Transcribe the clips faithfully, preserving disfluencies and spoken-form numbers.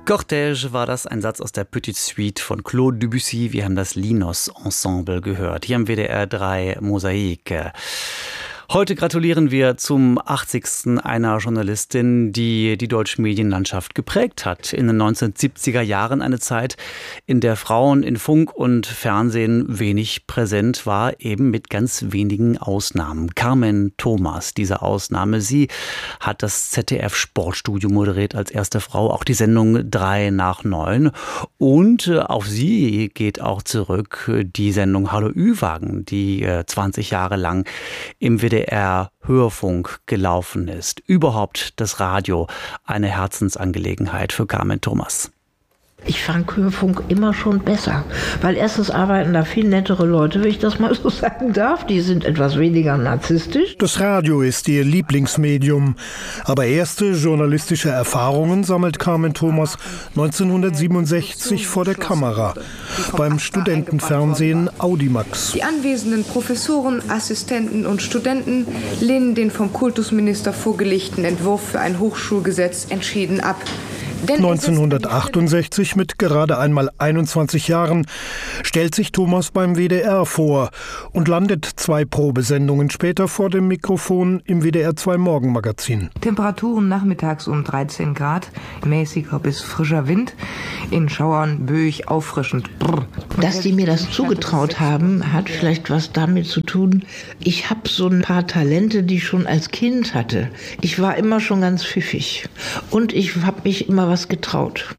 Cortège war das, ein Satz aus der Petite Suite von Claude Debussy. Wir haben das Linos Ensemble gehört. Hier am W D R drei Mosaik. Heute gratulieren wir zum achtzigsten einer Journalistin, die die deutsche Medienlandschaft geprägt hat. In den neunzehnhundertsiebziger Jahren, eine Zeit, in der Frauen in Funk und Fernsehen wenig präsent war, eben mit ganz wenigen Ausnahmen. Carmen Thomas, diese Ausnahme. Sie hat das Z D F-Sportstudio moderiert als erste Frau, auch die Sendung drei nach neun. Und auf sie geht auch zurück die Sendung Hallo Ü-Wagen, die zwanzig Jahre lang im W D R Hörfunk gelaufen ist. Überhaupt das Radio eine Herzensangelegenheit für Carmen Thomas. Ich fand Hörfunk immer schon besser, weil erstens arbeiten da viel nettere Leute, wenn ich das mal so sagen darf. Die sind etwas weniger narzisstisch. Das Radio ist ihr Lieblingsmedium. Aber erste journalistische Erfahrungen sammelt Carmen Thomas neunzehnhundertsiebenundsechzig vor der Kamera beim Studentenfernsehen Audimax. Die anwesenden Professoren, Assistenten und Studenten lehnen den vom Kultusminister vorgelegten Entwurf für ein Hochschulgesetz entschieden ab. neunzehnhundertachtundsechzig, mit gerade einmal einundzwanzig Jahren, stellt sich Thomas beim W D R vor und landet zwei Probesendungen später vor dem Mikrofon im W D R zwei Morgenmagazin. Temperaturen nachmittags um dreizehn Grad, mäßiger bis frischer Wind, in Schauern böig, auffrischend. Brr. Dass die mir das zugetraut haben, hat vielleicht was damit zu tun. Ich habe so ein paar Talente, die ich schon als Kind hatte. Ich war immer schon ganz pfiffig und ich habe mich immer was getraut.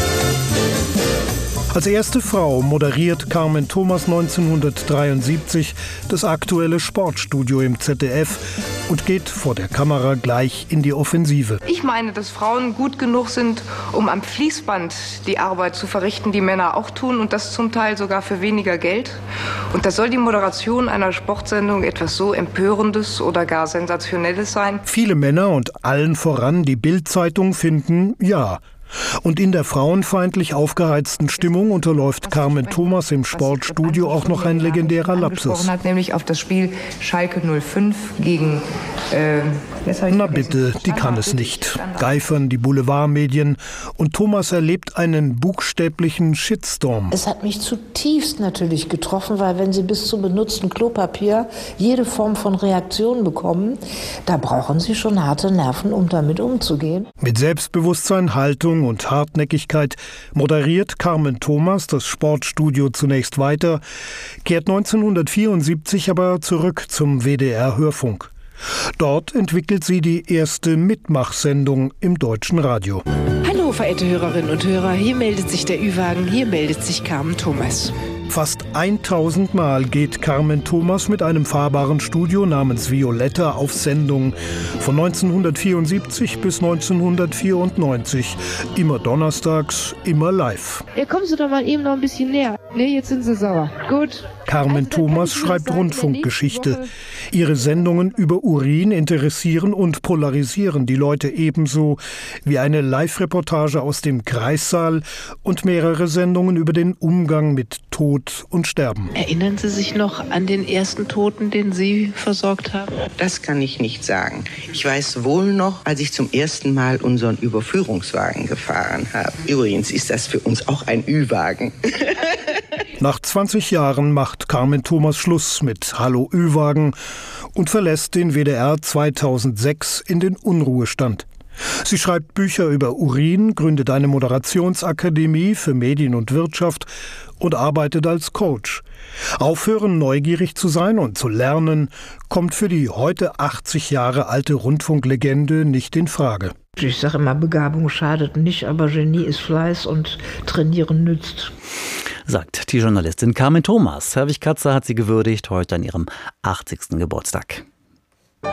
Als erste Frau moderiert Carmen Thomas neunzehnhundertdreiundsiebzig das aktuelle Sportstudio im Z D F und geht vor der Kamera gleich in die Offensive. Ich meine, dass Frauen gut genug sind, um am Fließband die Arbeit zu verrichten, die Männer auch tun, und das zum Teil sogar für weniger Geld. Und da soll die Moderation einer Sportsendung etwas so Empörendes oder gar Sensationelles sein? Viele Männer und allen voran die Bild-Zeitung finden, ja. Und in der frauenfeindlich aufgeheizten Stimmung unterläuft Carmen Thomas im Sportstudio auch noch ein legendärer Lapsus. Hat, nämlich auf das Spiel Schalke null fünf gegen... Äh, Na bitte, die kann es nicht. Geifern die Boulevardmedien und Thomas erlebt einen buchstäblichen Shitstorm. Es hat mich zutiefst natürlich getroffen, weil wenn Sie bis zum benutzten Klopapier jede Form von Reaktion bekommen, da brauchen Sie schon harte Nerven, um damit umzugehen. Mit Selbstbewusstsein, Haltung und Hartnäckigkeit moderiert Carmen Thomas das Sportstudio zunächst weiter, kehrt neunzehnhundertvierundsiebzig aber zurück zum W D R Hörfunk. Dort entwickelt sie die erste Mitmachsendung im deutschen Radio. Hallo, verehrte Hörerinnen und Hörer, hier meldet sich der Ü-Wagen, hier meldet sich Carmen Thomas. Fast tausend Mal geht Carmen Thomas mit einem fahrbaren Studio namens Violetta auf Sendung. Von neunzehnhundertvierundsiebzig bis neunzehnhundertvierundneunzig. Immer donnerstags, immer live. Ja, kommen Sie doch mal eben noch ein bisschen näher. Ne, jetzt sind Sie sauer. Gut. Carmen also, Thomas schreibt sagen, Rundfunkgeschichte. Ihre Sendungen über Urin interessieren und polarisieren die Leute ebenso wie eine Live-Reportage aus dem Kreissaal und mehrere Sendungen über den Umgang mit Tod und Sterben. Erinnern Sie sich noch an den ersten Toten, den Sie versorgt haben? Das kann ich nicht sagen. Ich weiß wohl noch, als ich zum ersten Mal unseren Überführungswagen gefahren habe. Übrigens ist das für uns auch ein Ü-Wagen. Nach zwanzig Jahren macht Carmen Thomas Schluss mit Hallo Ü-Wagen und verlässt den W D R zweitausendsechs in den Unruhestand. Sie schreibt Bücher über Urin, gründet eine Moderationsakademie für Medien und Wirtschaft und arbeitet als Coach. Aufhören, neugierig zu sein und zu lernen, kommt für die heute achtzig Jahre alte Rundfunklegende nicht in Frage. Ich sage immer, Begabung schadet nicht, aber Genie ist Fleiß und Trainieren nützt. Sagt die Journalistin Carmen Thomas. Herwig Katzer hat sie gewürdigt, heute an ihrem achtzigsten Geburtstag.